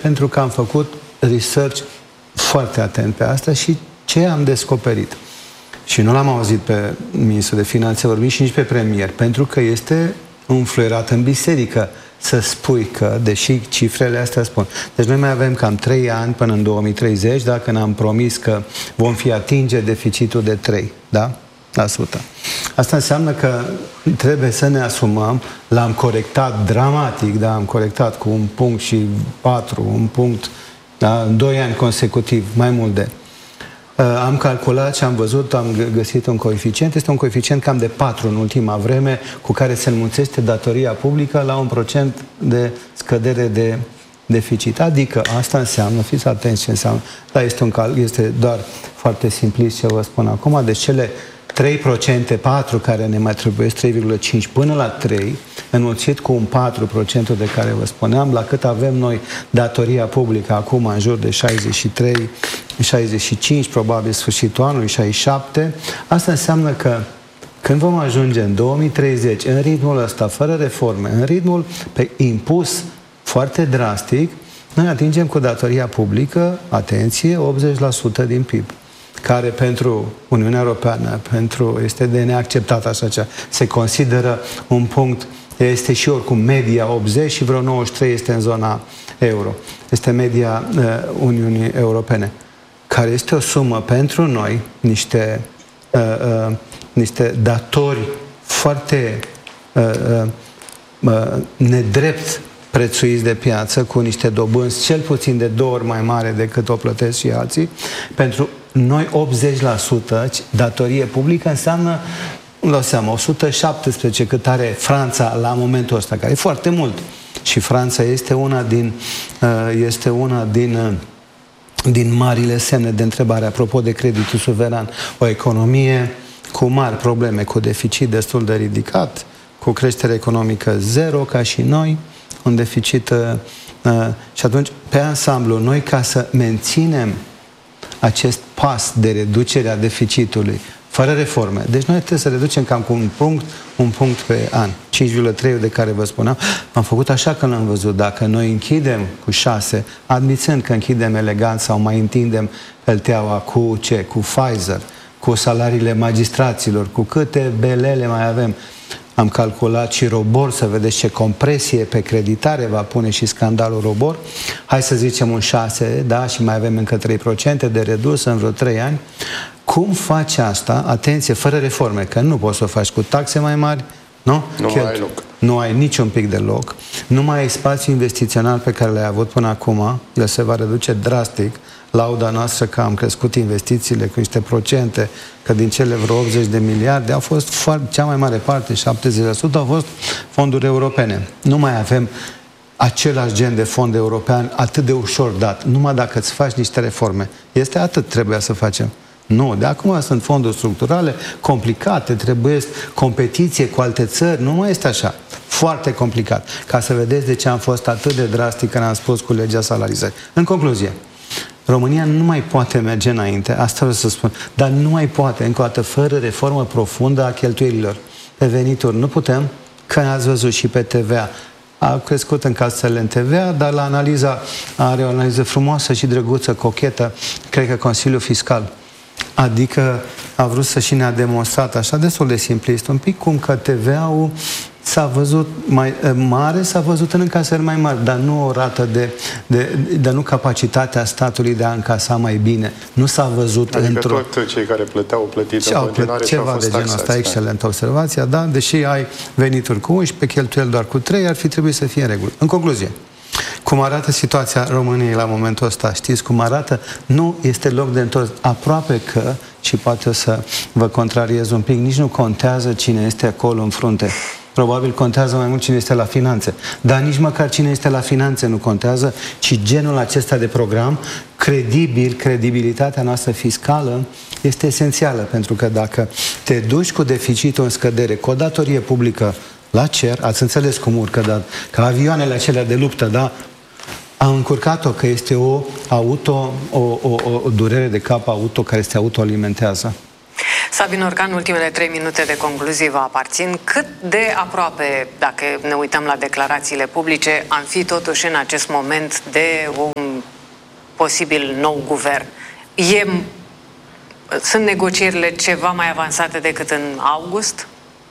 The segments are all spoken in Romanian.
pentru că am făcut research foarte atent pe asta și ce am descoperit. Și nu l-am auzit pe ministrul de finanțe vorbind și nici pe premier, pentru că este înfluierat în biserică să spui că, deși cifrele astea spun. Deci noi mai avem cam 3 ani până în 2030, dacă ne-am promis că vom fi atinge deficitul de 3, da? La sută. Asta înseamnă că trebuie să ne asumăm, l-am corectat dramatic, da? Am corectat cu 1 punct și 4, 1 punct, da? În 2 ani consecutiv, mai mult de. Am calculat și am văzut, am găsit un coeficient, este un coeficient cam de 4 în ultima vreme, cu care se înmulțește datoria publică la 1% de scădere de deficit. Adică asta înseamnă, fiți atenți ce înseamnă, dar este doar foarte simplist ce vă spun acum, deci cele 3%, 4 care ne mai trebuie, 3,5 până la 3, înmulțit cu un 4% de care vă spuneam, la cât avem noi datoria publică acum în jur de 63, 65, probabil sfârșitul anului, 67, asta înseamnă că când vom ajunge în 2030, în ritmul ăsta, fără reforme, în ritmul impus foarte drastic, noi atingem cu datoria publică, atenție, 80% din PIB, care pentru Uniunea Europeană este de neacceptat așa ceva. Se consideră un punct, este și oricum media 80 și vreo 93 este în zona euro. Este media Uniunii Europene, care este o sumă pentru noi, niște datori foarte nedrept prețuiți de piață, cu niște dobânzi cel puțin de 2 ori mai mare decât o plătesc și alții. Pentru noi 80% datorie publică înseamnă, îmi dau seama, 117 cât are Franța la momentul ăsta, care e foarte mult. Și Franța este una din marile semne de întrebare apropo de creditul suveran. O economie cu mari probleme, cu deficit destul de ridicat, cu creștere economică zero, ca și noi, un deficit și atunci, pe ansamblu, noi ca să menținem acest pas de reducere a deficitului fără reforme, deci noi trebuie să reducem cam cu un punct pe an, 5,3 de care vă spuneam, am făcut așa că l-am văzut, dacă noi închidem cu 6, admițând că închidem elegant sau mai întindem pelteaua cu ce? Cu Pfizer, cu salariile magistraților, cu câte belele mai avem. Am calculat și ROBOR, să vedeți ce compresie pe creditare va pune și scandalul ROBOR. Hai să zicem un 6, da, și mai avem încă 3% de redus în vreo 3 ani. Cum faci asta? Atenție, fără reforme, că nu poți să o faci cu taxe mai mari, nu? Nu mai ai loc. Nu ai niciun pic de loc. Nu mai ai spațiu investițional pe care l-ai avut până acum. El se va reduce drastic. Lauda noastră că am crescut investițiile cu niște procente, că din cele vreo 80 de miliarde au fost cea mai mare parte, 70%, au fost fonduri europene. Nu mai avem același gen de fond european atât de ușor dat, numai dacă îți faci niște reforme. Este atât trebuia să facem. Nu, de acum sunt fonduri structurale complicate, trebuie competiție cu alte țări, nu mai este așa. Foarte complicat. Ca să vedeți de ce am fost atât de drastic când am spus cu legea salarizării. În concluzie, România nu mai poate merge înainte, asta vreau să spun, dar nu mai poate, încă o dată, fără reformă profundă a cheltuielilor. Pe venituri nu putem, că ați văzut și pe TVA. A crescut în casele în TVA, dar la analiza, are o analiză frumoasă și drăguță, cochetă, cred că Consiliul Fiscal. Adică a vrut să și ne-a demonstrat așa, destul de simplist, un pic cum că TVA-ul s-a văzut mai mare, s-a văzut în încasări mai mari, dar nu o rată dar nu capacitatea statului de a încasa mai bine. Nu s-a văzut adică tot cei care plăteau plătit în continuare și au fost ceva de genul ăsta, excelentă observația, da? Deși ai venituri cu 11, cheltuieli doar cu 3, ar fi trebuit să fie în regulă. În concluzie, cum arată situația României la momentul ăsta? Știți cum arată? Nu este loc de întors. Aproape că, și poate o să vă contrariez un pic, nici nu contează cine este acolo în frunte. Probabil contează mai mult cine este la finanțe. Dar nici măcar cine este la finanțe nu contează, ci genul acesta de program, credibilitatea noastră fiscală este esențială. Pentru că dacă te duci cu deficitul în scădere, cu o datorie publică la cer, ați înțeles cum urcă, da? Ca avioanele acelea de luptă, da? Am încurcat-o că este o durere de cap auto care se autoalimentează. Sabin Orcan, ultimele 3 minute de concluzie vă aparțin. Cât de aproape, dacă ne uităm la declarațiile publice, am fi totuși în acest moment de un posibil nou guvern? Sunt negocierile ceva mai avansate decât în august?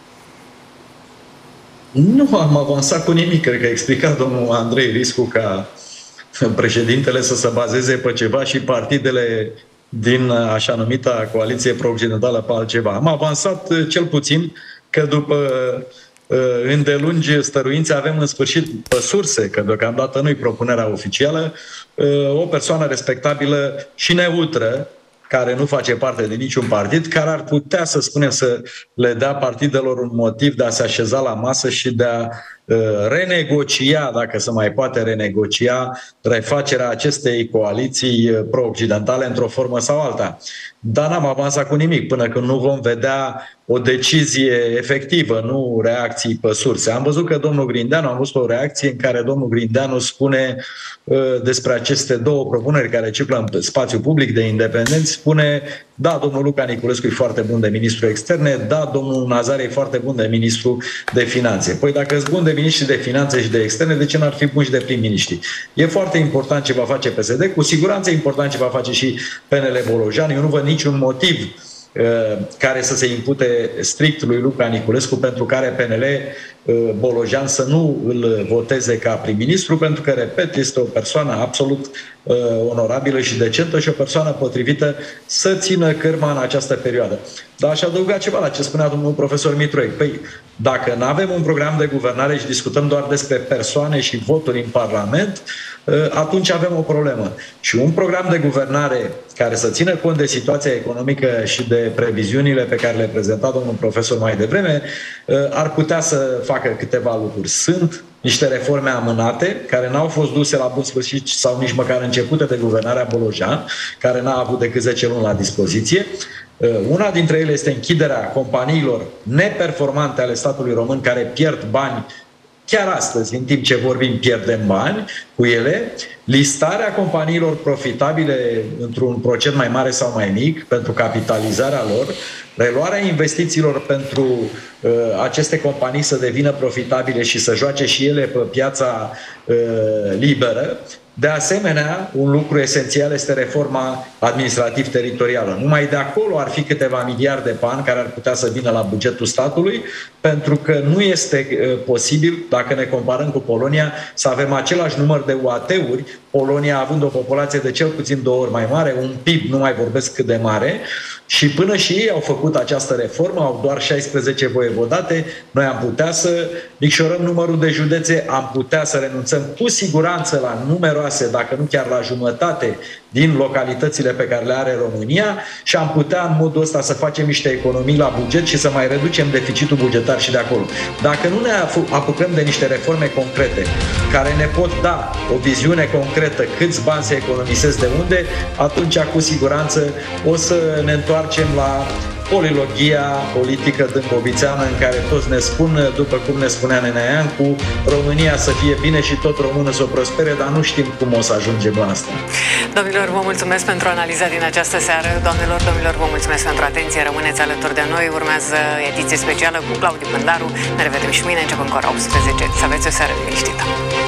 Nu am avansat cu nimic. Cred că a explicat domnul Andrei Riscu ca președintele să se bazeze pe ceva și partidele din așa numita coaliție pro-occidentală pe altceva. Am avansat cel puțin că după îndelungi stăruințe avem în sfârșit pe surse, că deocamdată nu-i propunerea oficială, o persoană respectabilă și neutră, care nu face parte de niciun partid, care ar putea, să spunem, să le dea partidelor un motiv de a se așeza la masă și de a renegocia, dacă se mai poate renegocia, refacerea acestei coaliții pro-occidentale într-o formă sau alta. Dar n-am avansat cu nimic până când nu vom vedea o decizie efectivă, nu reacții pe surse. Am văzut că domnul Grindeanu, am văzut o reacție în care domnul Grindeanu spune despre aceste două propuneri care circulă în spațiu public de independenți, spune, da, domnul Luca Niculescu e foarte bun de ministru externe, da, domnul Nazare e foarte bun de ministru de finanțe. Păi dacă sunt bun de ministru de finanțe și de externe, de ce n-ar fi bun și de prim-miniștri? E foarte important ce va face PSD, cu siguranță e important ce va face și PNL Bolojan. Eu nu văd niciun motiv care să se impute strict lui Luca Niculescu, pentru care PNL Bolojan să nu îl voteze ca prim-ministru, pentru că, repet, este o persoană absolut onorabilă și decentă și o persoană potrivită să țină cârma în această perioadă. Dar aș adăuga ceva la ce spunea domnul profesor Mitroic. Păi, dacă nu avem un program de guvernare și discutăm doar despre persoane și voturi în Parlament, atunci avem o problemă. Și un program de guvernare care să țină cont de situația economică și de previziunile pe care le prezenta domnul profesor mai devreme, ar putea să facă câteva lucruri. Sunt niște reforme amânate, care n-au fost duse la bun sfârșit sau nici măcar începute de guvernarea Bolojan, care n-a avut decât 10 luni la dispoziție. Una dintre ele este închiderea companiilor neperformante ale statului român, care pierd bani. Chiar astăzi, în timp ce vorbim, pierdem bani cu ele, listarea companiilor profitabile într-un procent mai mare sau mai mic pentru capitalizarea lor, reluarea investițiilor pentru aceste companii să devină profitabile și să joace și ele pe piața liberă. De asemenea, un lucru esențial este reforma administrativ-teritorială. Numai de acolo ar fi câteva miliarde de bani care ar putea să vină la bugetul statului, pentru că nu este posibil, dacă ne comparăm cu Polonia, să avem același număr de UAT-uri, Polonia având o populație de cel puțin 2 ori mai mare, un PIB nu mai vorbesc cât de mare, și până și ei au făcut această reformă, au doar 16 voievodate, noi am putea să micșorăm numărul de județe, am putea să renunțăm cu siguranță la numeroase, dacă nu chiar la jumătate din localitățile pe care le are România și am putea în modul ăsta să facem niște economii la buget și să mai reducem deficitul bugetar și de acolo. Dacă nu ne apucăm de niște reforme concrete care ne pot da o viziune concretă câți bani se economisesc de unde, atunci cu siguranță o să ne întoarcem la polilogia politică dâmbovițeană în care toți ne spun, după cum ne spunea Nenea Iancu, România să fie bine și tot română să o prospere, dar nu știm cum o să ajungem la asta. Domnilor, vă mulțumesc pentru analiza din această seară. Doamnelor, domnilor, vă mulțumesc pentru atenție. Rămâneți alături de noi. Urmează ediție specială cu Claudiu Pândaru. Ne revedem și mâine, începând cu ora 18. Să aveți o seară liniștită.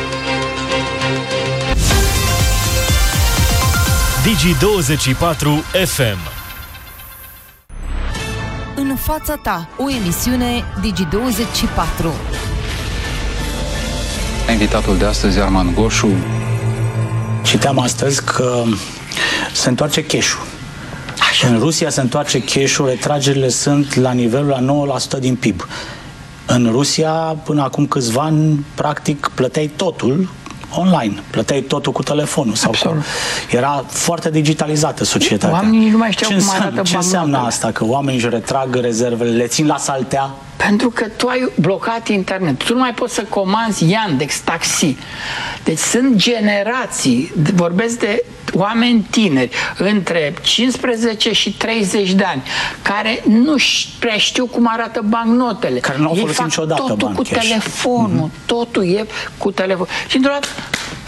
Digi24 FM. În fața ta, o emisiune Digi24. Invitatul de astăzi, Arman Goșu. Citeam astăzi că se întoarce cash-ul. În Rusia se întoarce cash-ul, retragerile sunt la nivelul la 9% din PIB. În Rusia, până acum câțiva ani, practic, plăteai totul online, plăteai totul cu telefonul. Era foarte digitalizată societatea. Oamenii nu mai știau cum arată ce înseamnă asta? Că oamenii își retrag rezervele, le țin la saltea? Pentru că tu ai blocat internet. Tu nu mai poți să comanzi Yandex, taxi. Deci sunt generații, vorbesc de oameni tineri, între 15 și 30 de ani, care nu prea știu cum arată bancnotele. Care nu au folosit niciodată totul bani cu cash. Telefonul, totul e cu telefon. Și într-o dată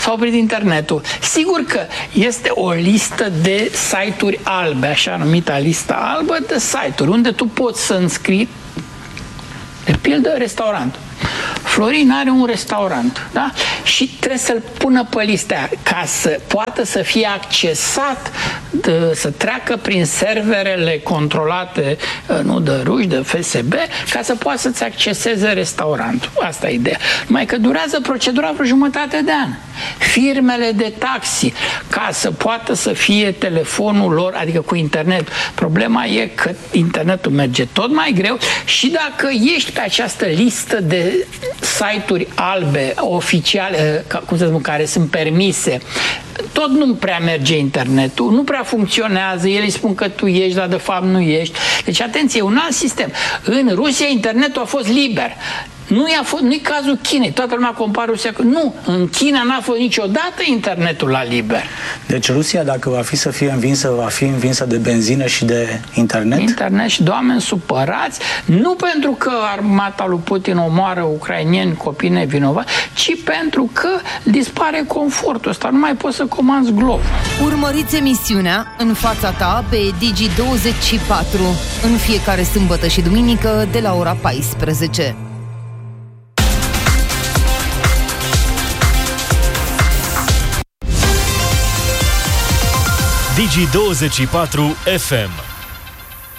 s-a oprit internetul. Sigur că este o listă de site-uri albe, așa numita lista albă de site-uri, unde tu poți să înscrii, de pildă, restaurant. Florin are un restaurant, da? Și trebuie să-l pună pe listea ca să poată să fie accesat, să treacă prin serverele controlate, nu de ruși, de FSB, ca să poată să-ți acceseze restaurantul. Asta e ideea. Numai că durează procedura vreo jumătate de an. Firmele de taxi, ca să poată să fie telefonul lor, adică cu internet. Problema e că internetul merge tot mai greu și dacă ești pe această listă de site-uri albe, oficiale, cum să spun, care sunt permise, tot nu prea merge internetul, nu prea funcționează, ei spun că tu ești, dar de fapt nu ești. Deci, atenție, e un alt sistem. În Rusia internetul a fost liber. Nu-i cazul Chinei. Toată lumea compară Rusia cu... Nu, în China n-a fost niciodată internetul la liber. Deci Rusia, dacă va fi să fie învinsă, va fi învinsă de benzină și de internet? Internet și de oameni supărați, nu pentru că armata lui Putin omoară ucrainieni, copii nevinovați, ci pentru că dispare confortul ăsta. Nu mai poți să comanzi glob. Urmăriți emisiunea În fața ta pe Digi24 în fiecare sâmbătă și duminică de la ora 14. Digi24 FM.